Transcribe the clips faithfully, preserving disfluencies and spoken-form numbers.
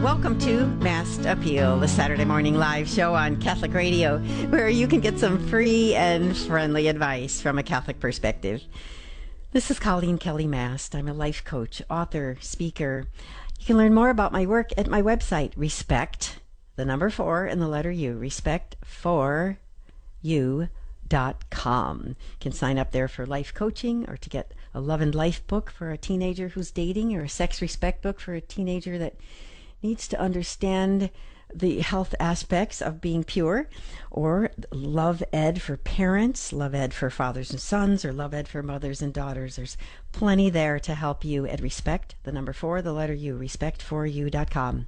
Welcome to Mass Appeal, the Saturday morning live show on Catholic Radio, where you can get some free and friendly advice from a Catholic perspective. This is Colleen Kelly Mast. I'm a life coach, author, speaker. You can learn more about my work at my website, Respect, the number four and the letter U, respect for you dot com. You can sign up there for life coaching or to get a love and life book for a teenager who's dating, or a sex respect book for a teenager that needs to understand the health aspects of being pure, or Love Ed for parents, Love Ed for fathers and sons, or Love Ed for mothers and daughters. There's plenty there to help you at Respect, the number four, the letter U, respect for you dot com.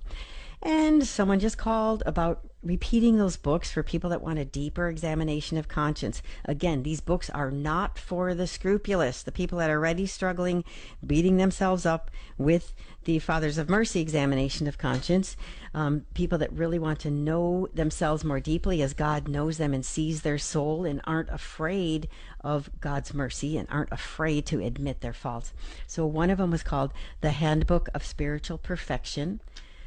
And someone just called about repeating those books for people that want a deeper examination of conscience. Again, these books are not for the scrupulous, the people that are already struggling, beating themselves up with the Fathers of Mercy examination of conscience, um, people that really want to know themselves more deeply as God knows them and sees their soul, and aren't afraid of God's mercy and aren't afraid to admit their faults. So one of them was called The Handbook of Spiritual Perfection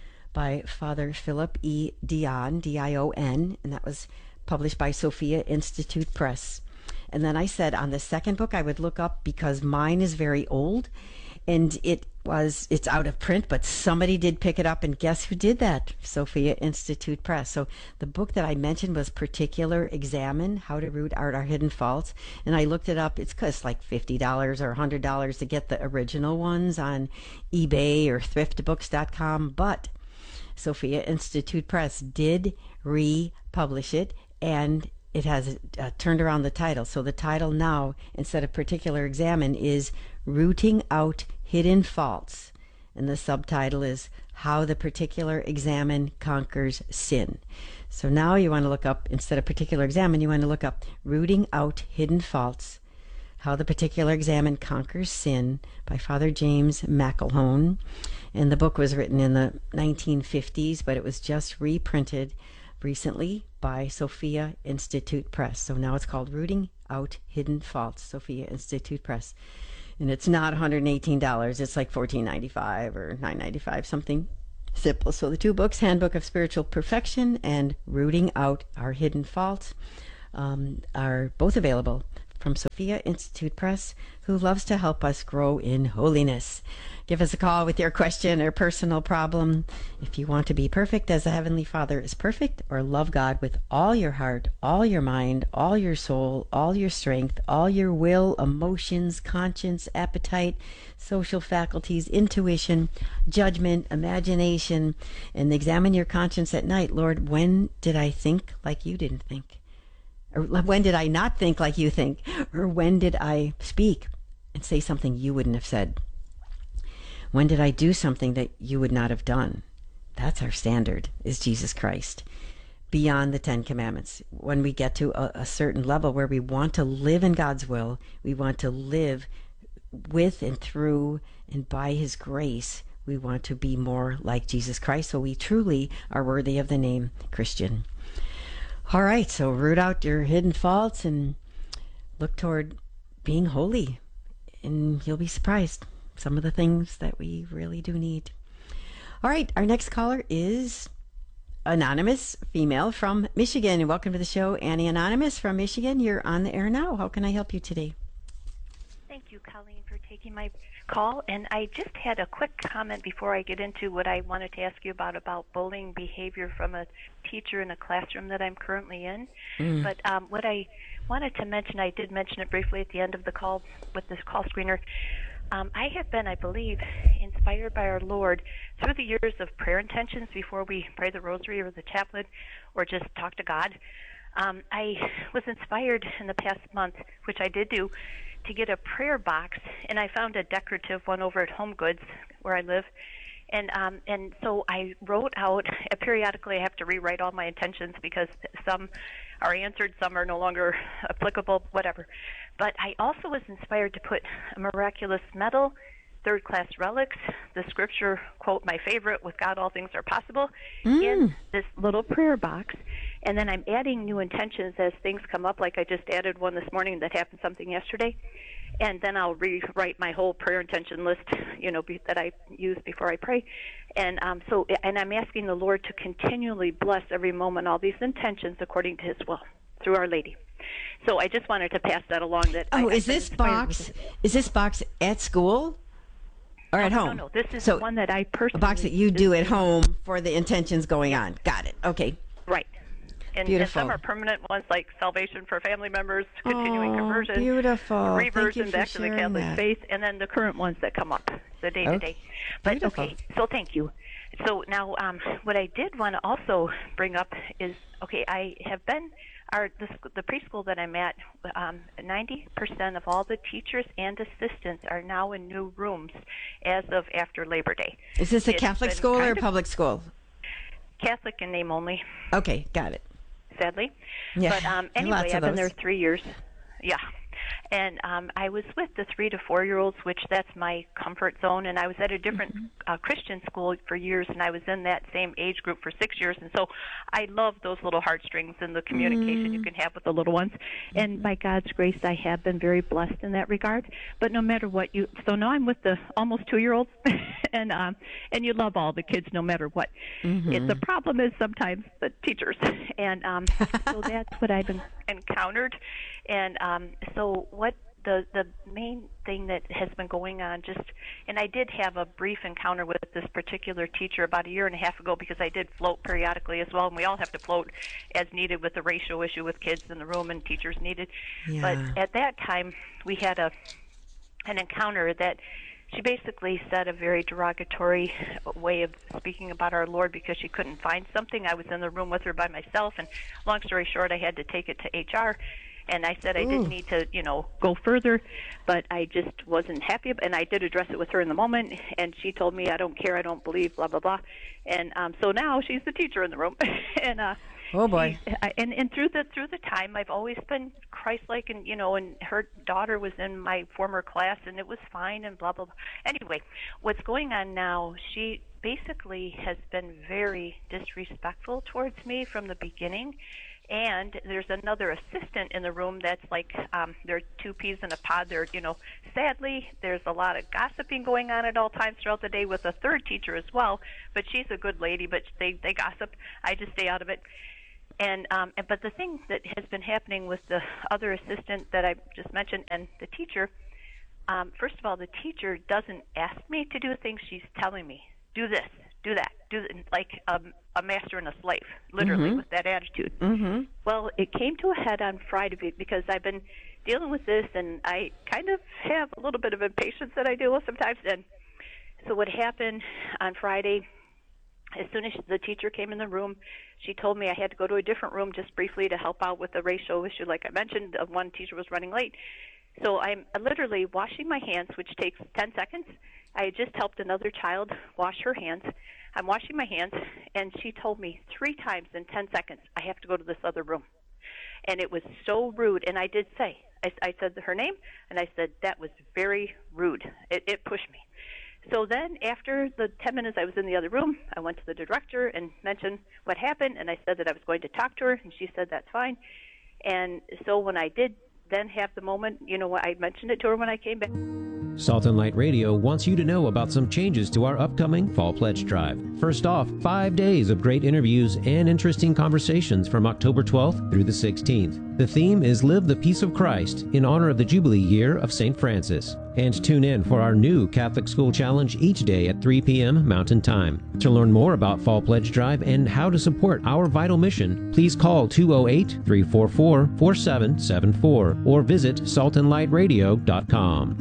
by Father Philip E. Dion, D I O N, and that was published by Sophia Institute Press. And then I said on the second book I would look up, because mine is very old and it was it's out of print, but somebody did pick it up, and guess who did that? Sophia Institute Press. So the book that I mentioned was Particular Examine, How to Root Out Our Hidden Faults, and I looked it up. It's cost like fifty dollars or one hundred dollars to get the original ones on eBay or thrift books dot com, but Sophia Institute Press did republish it, and it has uh, turned around the title. So the title now, instead of Particular Examine, is Rooting Out Hidden Faults, and the subtitle is How the Particular Examine Conquers Sin. So now you want to look up, instead of Particular Examine, you want to look up Rooting Out Hidden Faults, How the Particular Examine Conquers Sin by Father James McElhone. And the book was written in the nineteen fifties, but it was just reprinted recently by Sophia Institute Press. So now it's called Rooting Out Hidden Faults, Sophia Institute Press. And it's not one hundred eighteen dollars. It's like fourteen ninety-five or nine ninety-five, something simple. So the two books, Handbook of Spiritual Perfection and Rooting Out Our Hidden Faults, um, are both available from Sophia Institute Press, who loves to help us grow in holiness. Give us a call with your question or personal problem. If you want to be perfect as the Heavenly Father is perfect, or love God with all your heart, all your mind, all your soul, all your strength, all your will, emotions, conscience, appetite, social faculties, intuition, judgment, imagination, and examine your conscience at night. Lord, when did I think like you didn't think? Or when did I not think like you think? Or when did I speak and say something you wouldn't have said? When did I do something that you would not have done? That's our standard, is Jesus Christ. Beyond the Ten Commandments, when we get to a, a certain level where we want to live in God's will, we want to live with and through and by His grace, we want to be more like Jesus Christ, so we truly are worthy of the name Christian. All right, so root out your hidden faults and look toward being holy, and you'll be surprised. Some of the things that we really do need. All right, our next caller is Anonymous, female from Michigan. And welcome to the show, Annie Anonymous from Michigan. You're on the air now. How can I help you today? Thank you, Colleen, for taking my call. And I just had a quick comment before I get into what I wanted to ask you about, about bullying behavior from a teacher in a classroom that I'm currently in. Mm. But um, what I wanted to mention, I did mention it briefly at the end of the call with this call screener. Um, I have been, I believe, inspired by our Lord through the years of prayer intentions before we pray the rosary or the chaplet or just talk to God. Um, I was inspired in the past month, which I did do, to get a prayer box, and I found a decorative one over at Home Goods where I live. And um, and so I wrote out, uh, periodically I have to rewrite all my intentions because some are answered, some are no longer applicable, whatever. But I also was inspired to put a miraculous medal, third-class relics, the scripture quote, my favorite, with God all things are possible, mm. in this little prayer box. And then I'm adding new intentions as things come up, like I just added one this morning that happened something yesterday. and then I'll rewrite my whole prayer intention list, you know, be, that I use before I pray. And um, so, and I'm asking the Lord to continually bless every moment, all these intentions according to His will through Our Lady. So I just wanted to pass that along. That oh, I, is this box? Is this box at school or no, at home? No, no, this is so the one that I personally. A box that you do at home for the intentions going on. Got it. Okay. Right. And, Beautiful. and some are permanent ones, like salvation for family members, continuing oh, conversion, beautiful. reversion back to the Catholic that. faith, and then the current ones that come up, the day to day. But beautiful. Okay, so thank you. So now, um, what I did want to also bring up is, okay, I have been our the, the preschool that I'm at. Um, ninety percent of all the teachers and assistants are now in new rooms as of after Labor Day. Is this a It's Catholic been school or a kind of public school? Catholic in name only. Okay, got it. Sadly. Yeah, but um, anyway, lots of I've been those. there three years. Yeah. And um, I was with the three to four-year-olds, which that's my comfort zone. And I was at a different mm-hmm. uh, Christian school for years, and I was in that same age group for six years. And so I love those little heartstrings and the communication mm-hmm. you can have with the little ones. Mm-hmm. And by God's grace, I have been very blessed in that regard. But no matter what you, so now I'm with the almost two-year-olds, and um, and you love all the kids no matter what. Mm-hmm. It, the problem is sometimes the teachers, and um, so that's what I've been encountered. And um, so what the the main thing that has been going on, just, and I did have a brief encounter with this particular teacher about a year and a half ago, because I did float periodically as well, and we all have to float as needed with the ratio issue with kids in the room and teachers needed. Yeah. But at that time, we had a an encounter that she basically said a very derogatory way of speaking about our Lord because she couldn't find something. I was in the room with her by myself, and long story short, I had to take it to H R. And I said I Ooh. didn't need to, you know, go further, but I just wasn't happy. And I did address it with her in the moment, and she told me, I don't care, I don't believe, blah, blah, blah. And um, so now she's the teacher in the room. and uh, oh, boy. She, I, and, and through the through the time, I've always been Christ-like, and, you know, and her daughter was in my former class, and it was fine, and blah, blah, blah. Anyway, what's going on now, she basically has been very disrespectful towards me from the beginning. And there's another assistant in the room that's like, um, there are two peas in a pod. There, you know, sadly, there's a lot of gossiping going on at all times throughout the day with a third teacher as well. But she's a good lady, but they, they gossip. I just stay out of it. And, um, and but the thing that has been happening with the other assistant that I just mentioned and the teacher, um, first of all, the teacher doesn't ask me to do things. She's telling me, do this, do that, do th-, like um, a master and a slave, literally, mm-hmm. with that attitude. Mm-hmm. Well, it came to a head on Friday because I've been dealing with this, and I kind of have a little bit of impatience that I deal with sometimes. And so what happened on Friday, as soon as the teacher came in the room, she told me I had to go to a different room just briefly to help out with the ratio issue. Like I mentioned, one teacher was running late. So I'm literally washing my hands, which takes ten seconds. I had just helped another child wash her hands. I'm washing my hands, and she told me three times in ten seconds, I have to go to this other room. And it was so rude. And I did say, I, I said her name, and I said, that was very rude. It, it pushed me. So then after the ten minutes I was in the other room, I went to the director and mentioned what happened, and I said that I was going to talk to her, and she said that's fine. And so when I did then have the moment, you know, I mentioned it to her when I came back. Salt and Light Radio wants you to know about some changes to our upcoming Fall Pledge Drive. First off, five days of great interviews and interesting conversations from October twelfth through the sixteenth. The theme is Live the Peace of Christ in honor of the Jubilee year of Saint Francis. And tune in for our new Catholic School Challenge each day at three p.m. Mountain Time. To learn more about Fall Pledge Drive and how to support our vital mission, please call two oh eight, three four four, four seven seven four or visit salt and light radio dot com.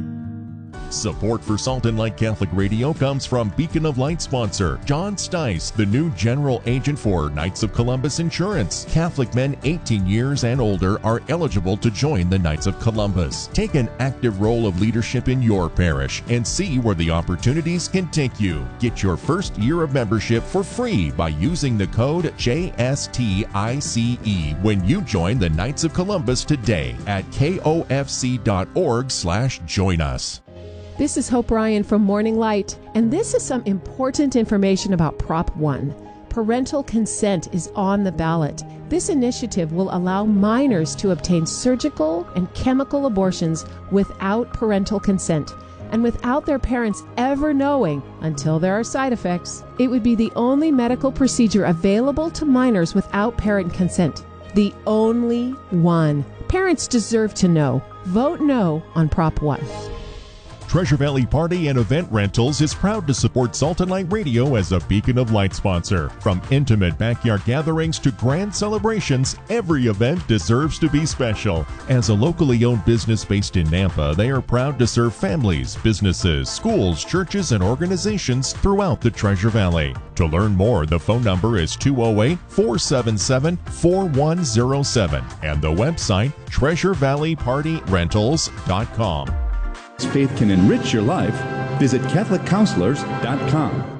Support for Salt and Light Catholic Radio comes from Beacon of Light sponsor John Stice, the new general agent for Knights of Columbus Insurance. Catholic men eighteen years and older are eligible to join the Knights of Columbus. Take an active role of leadership in your parish and see where the opportunities can take you. Get your first year of membership for free by using the code J S T I C E when you join the Knights of Columbus today at K O F C dot org slash join us. This is Hope Ryan from Morning Light, and this is some important information about Prop one. parental consent is on the ballot. This initiative will allow minors to obtain surgical and chemical abortions without parental consent and without their parents ever knowing until there are side effects. It would be the only medical procedure available to minors without parent consent. The only one. Parents deserve to know. Vote no on Prop one. Treasure Valley Party and Event Rentals is proud to support Salt and Light Radio as a Beacon of Light sponsor. From intimate backyard gatherings to grand celebrations, every event deserves to be special. As a locally owned business based in Nampa, they are proud to serve families, businesses, schools, churches, and organizations throughout the Treasure Valley. To learn more, the phone number is two oh eight, four seven seven, four one oh seven and the website treasure valley party rentals dot com. Faith can enrich your life. Visit catholic counselors dot com.